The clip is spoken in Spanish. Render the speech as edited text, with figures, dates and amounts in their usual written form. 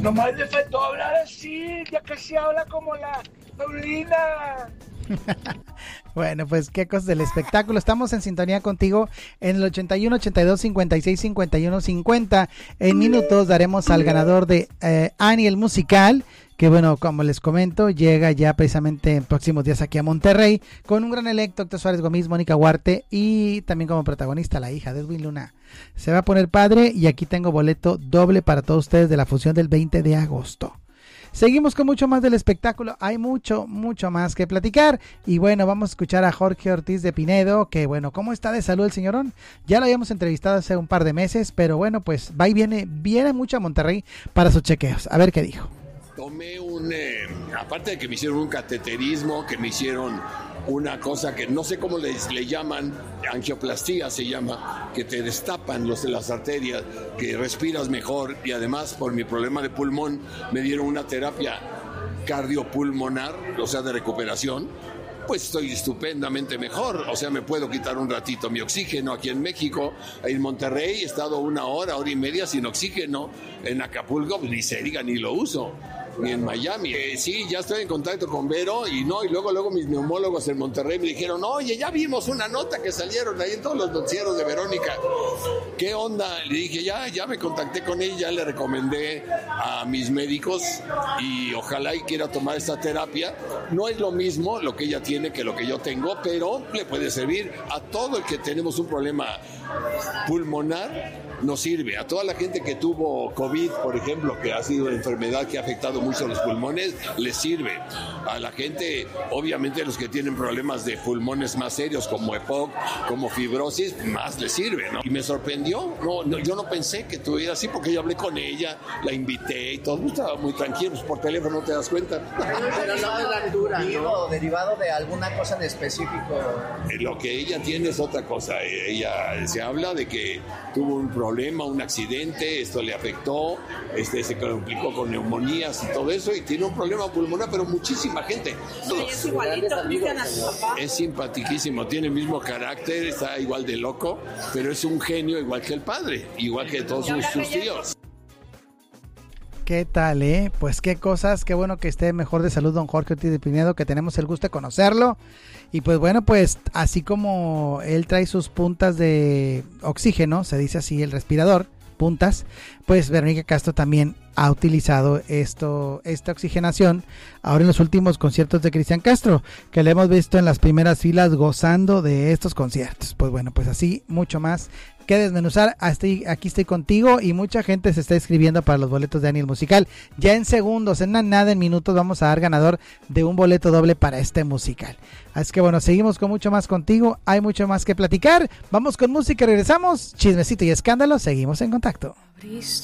Nomás le faltó hablar así, ya que se habla como la Paulina. Bueno, pues qué cosas del espectáculo. Estamos en sintonía contigo en el 81 82 56 51 50. En minutos daremos al ganador de Annie el musical, que bueno, como les comento, llega ya precisamente en próximos días aquí a Monterrey con un gran elenco: Héctor Suárez Gómez, Mónica Huarte y también como protagonista la hija de Edwin Luna. Se va a poner padre y aquí tengo boleto doble para todos ustedes de la función del 20 de agosto. Seguimos con mucho más del espectáculo, hay mucho más que platicar y bueno, vamos a escuchar a Jorge Ortiz de Pinedo, que bueno, ¿cómo está de salud el señorón? Ya lo habíamos entrevistado hace un par de meses, pero bueno, pues va y viene mucho a Monterrey para sus chequeos. A ver qué dijo. Tomé aparte de que me hicieron un cateterismo, que me hicieron una cosa que no sé cómo le llaman, angioplastía se llama, que te destapan las arterias, que respiras mejor, y además por mi problema de pulmón me dieron una terapia cardiopulmonar, o sea, de recuperación. Pues estoy estupendamente mejor, o sea, me puedo quitar un ratito mi oxígeno aquí en México. En Monterrey he estado una hora y media sin oxígeno. En Acapulco pues, ni se diga, ni lo uso, ni en Miami. Sí, ya estoy en contacto con Vero y luego mis neumólogos en Monterrey me dijeron, oye, ya vimos una nota que salieron ahí en todos los noticieros de Verónica. ¿Qué onda? Le dije, ya me contacté con ella, le recomendé a mis médicos y ojalá y quiera tomar esta terapia. No es lo mismo lo que ella tiene que lo que yo tengo, pero le puede servir a todo el que tenemos un problema pulmonar. Nos sirve a toda la gente que tuvo COVID, por ejemplo, que ha sido una enfermedad que ha afectado mucho a los pulmones, les sirve. A la gente, obviamente los que tienen problemas de pulmones más serios como EPOC, como fibrosis, más les sirve, ¿no? Y me sorprendió, yo no pensé que tuviera así, porque yo hablé con ella, la invité y todo, estaba muy tranquilo, pues por teléfono no te das cuenta. Pero no es la altura, ¿no? Derivado de alguna cosa en específico. Lo que ella tiene es otra cosa. Ella se habla de que tuvo un problema, un accidente, esto le afectó, se complicó con neumonías y todo eso, y tiene un problema pulmonar, pero muchísima gente. Es igualito, dicen a su papá. Es simpaticísimo, tiene el mismo carácter, está igual de loco, pero es un genio igual que el padre, igual que todos sus tíos. ¿Qué tal, Pues qué cosas, qué bueno que esté mejor de salud don Jorge Ortiz de Pinedo, que tenemos el gusto de conocerlo. Y pues bueno, pues así como él trae sus puntas de oxígeno, se dice así el respirador, puntas, pues Verónica Castro también ha utilizado esta oxigenación ahora en los últimos conciertos de Cristian Castro, que le hemos visto en las primeras filas gozando de estos conciertos. Pues bueno, pues así mucho más que desmenuzar. Aquí estoy contigo y mucha gente se está escribiendo para los boletos de Annie el musical. Ya en segundos, en nada, en minutos vamos a dar ganador de un boleto doble para este musical. Así que bueno, seguimos con mucho más contigo, hay mucho más que platicar. Vamos con música, regresamos, chismecito y escándalo, seguimos en contacto. Abriste